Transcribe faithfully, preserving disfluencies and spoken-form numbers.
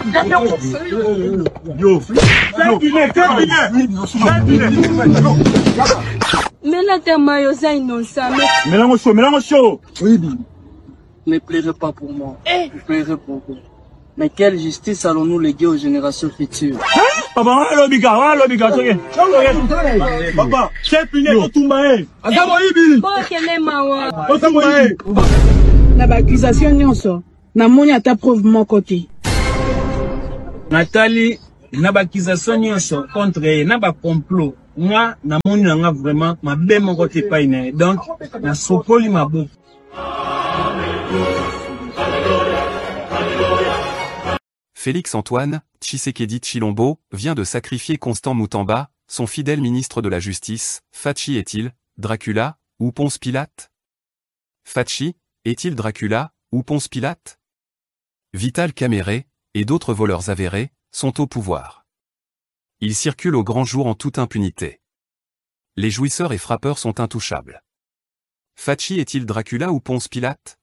Yo, mais là, t'es maillot, ça, innocent. mélange chaud, mélange chaud. Ne pleurez pas pour moi. Ne pleurez pour vous. Mais quelle justice allons-nous léguer aux générations futures? Papa, on l'obiga, on l'obiga, papa, c'est fini, on tombe. Bon, quel est ma On tombe. Na ba accusation nyonso. Na moni ata preuve mon côté. Nathalie, na ba accusation nyonso contre elle, na ba complot. Moi, na moni nga vraiment ma be mon côté pas ine. Donc, na sopoli ma bouffe. Félix-Antoine Tshisekedi Tshilombo vient de sacrifier Constant Moutamba, son fidèle ministre de la Justice. Fachi est-il Dracula ou Ponce Pilate? Fachi est-il Dracula ou Ponce Pilate? Vital Kamerhe et d'autres voleurs avérés sont au pouvoir. Ils circulent au grand jour en toute impunité. Les jouisseurs et frappeurs sont intouchables. Fachi est-il Dracula ou Ponce Pilate?